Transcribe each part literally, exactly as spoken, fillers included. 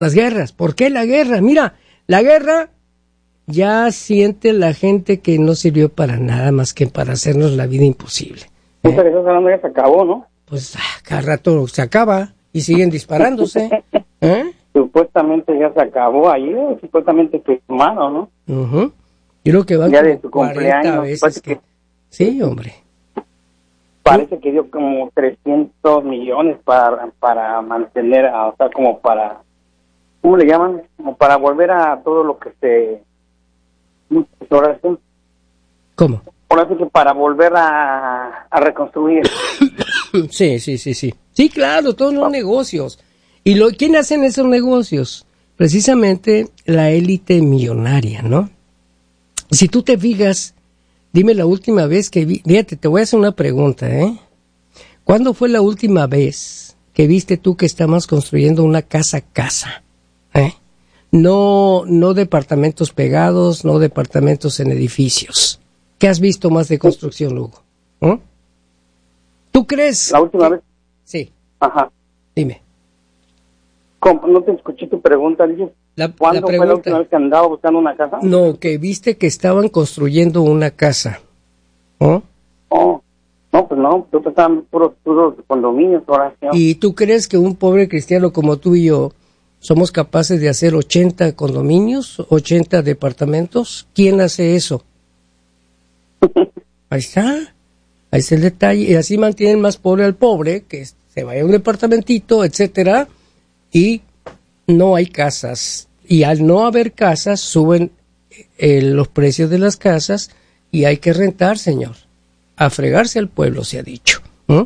Las guerras. ¿Por qué la guerra? Mira, la guerra ya siente la gente que no sirvió para nada más que para hacernos la vida imposible. ¿Eh? Esa ya se acabó, ¿no? Pues ah, cada rato se acaba y siguen disparándose. ¿Eh? Supuestamente ya se acabó ayer, supuestamente firmaron, ¿no? Uh-huh. Yo creo que van ya como de tu cumpleaños, veces que... que... Sí, hombre. Parece que dio como trescientos millones para para mantener, a, o sea, como para, ¿cómo le llaman? Como para volver a todo lo que se... ¿Cómo? Ahora sí que para volver a, a reconstruir. Sí, sí, sí, sí. Sí, claro, todos los negocios. ¿Y lo, quién hacen esos negocios? Precisamente la élite millonaria, ¿no? Si tú te fijas, dime la última vez que vi... Fíjate, te voy a hacer una pregunta, ¿eh? ¿Cuándo fue la última vez que viste tú que estamos construyendo una casa-casa? ¿Eh? No, no departamentos pegados, no departamentos en edificios. ¿Qué has visto más de construcción, Hugo? ¿Eh? ¿Tú crees? La última que... vez. Sí. Ajá. Dime. ¿Cómo? No te escuché tu pregunta, dices. La, ¿Cuándo la pregunta, fue la última vez que andaba buscando una casa? No, que viste que estaban construyendo una casa. ¿Oh? Oh, no, pues no, tú estaban puros, puros condominios, oración. ¿Y tú crees que un pobre cristiano como tú y yo somos capaces de hacer ochenta condominios, ochenta departamentos? ¿Quién hace eso? Ahí está, ahí está el detalle. Y así mantienen más pobre al pobre, que se vaya a un departamentito, etcétera, y no hay casas. Y al no haber casas, suben eh, los precios de las casas y hay que rentar, señor. A fregarse al pueblo, se ha dicho. ¿Mm?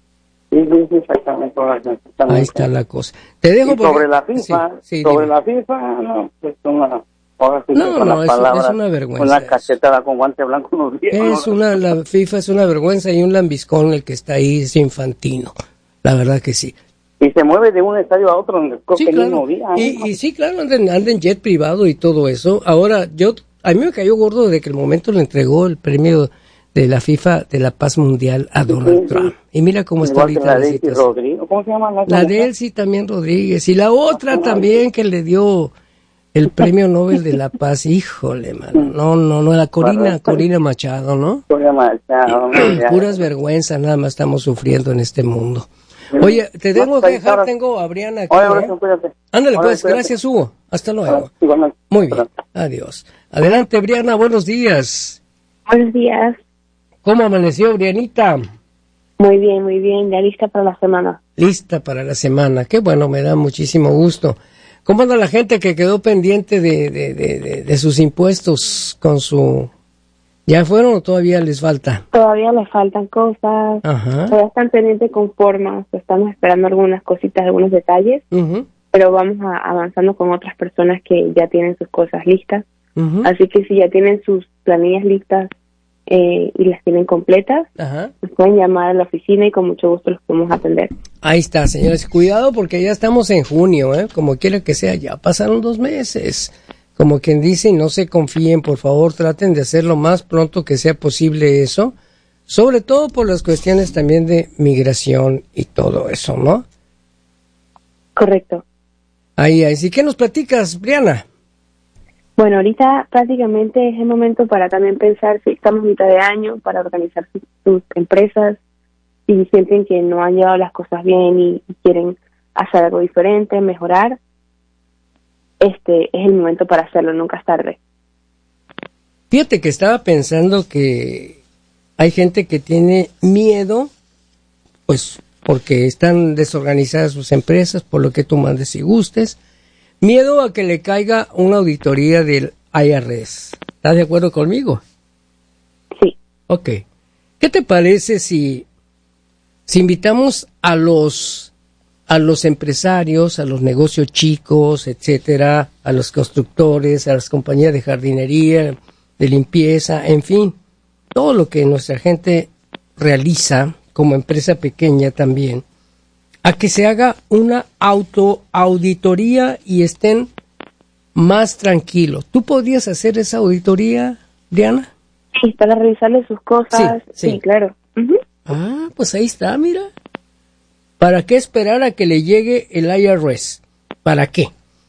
Sí, sí, sí, exactamente, exactamente. Ahí está la cosa. Te dejo y porque... sobre la FIFA, sí, sí, sobre dime. la FIFA, no, pues una... Ahora sí No, con no, las es, palabras, es una vergüenza. Una cachetada con guante blanco unos viejos. Es una, la FIFA es una vergüenza y un lambiscón el que está ahí es infantino. La verdad que sí. Y se mueve de un estadio a otro donde creo sí, que claro. el mismo día. ¿eh? Y, y sí, claro, anda en jet privado y todo eso. Ahora, yo, a mí me cayó gordo de que el momento le entregó el premio de la FIFA de la paz mundial a Donald sí, Trump. Sí. Y mira cómo está igual ahorita la, la de situación. Rodrigo. ¿Cómo se llama? La, la de él sí también Rodríguez. Y la otra ah, también que le dio el premio Nobel de la Paz. Híjole, mano. No, no, no, la Corina, Corina Machado, ¿no? Corina Machado. Y, puras vergüenzas nada más estamos sufriendo en este mundo. Oye, te tengo que dejar, tengo a Briana aquí. Oye, ¿eh? cuídate. Ándale, Oye, pues, cuídate. Gracias, Hugo. Hasta luego. Igualmente. Muy bien, adiós. Adelante, Briana, buenos días. Buenos días. ¿Cómo amaneció, Brianita? Muy bien, muy bien, ya lista para la semana. Lista para la semana, qué bueno, me da muchísimo gusto. ¿Cómo anda la gente que quedó pendiente de, de, de, de, de sus impuestos con su... ¿Ya fueron o todavía les falta? Todavía les faltan cosas, Ajá. Todavía están pendientes con formas, estamos esperando algunas cositas, algunos detalles, uh-huh. pero vamos a, avanzando con otras personas que ya tienen sus cosas listas. Uh-huh. Así que si ya tienen sus planillas listas eh, y las tienen completas, Ajá. nos pueden llamar a la oficina y con mucho gusto los podemos atender. Ahí está, señores, cuidado porque ya estamos en junio, ¿eh? Como quiera que sea, ya pasaron dos meses. Como quien dice, y no se confíen, por favor, traten de hacer lo más pronto que sea posible eso, sobre todo por las cuestiones también de migración y todo eso, ¿no? Correcto. Ahí, ahí. ¿Sí? ¿Qué nos platicas, Briana? Bueno, ahorita prácticamente es el momento para también pensar si estamos a mitad de año, para organizar sus, sus empresas, si sienten que no han llevado las cosas bien y, y quieren hacer algo diferente, mejorar. Este es el momento para hacerlo, nunca es tarde. Fíjate que estaba pensando que hay gente que tiene miedo, pues porque están desorganizadas sus empresas, por lo que tú mandes y gustes, miedo a que le caiga una auditoría del I R S. ¿Estás de acuerdo conmigo? Sí. Ok. ¿Qué te parece si, si invitamos a los... a los empresarios, a los negocios chicos, etcétera, a los constructores, a las compañías de jardinería, de limpieza, en fin, todo lo que nuestra gente realiza como empresa pequeña también, a que se haga una autoauditoría y estén más tranquilos? ¿Tú podrías hacer esa auditoría, Diana? Sí, para revisarle sus cosas, sí, sí. sí claro. Uh-huh. Ah, pues ahí está, mira. ¿Para qué esperar a que le llegue el I R S? ¿Para qué?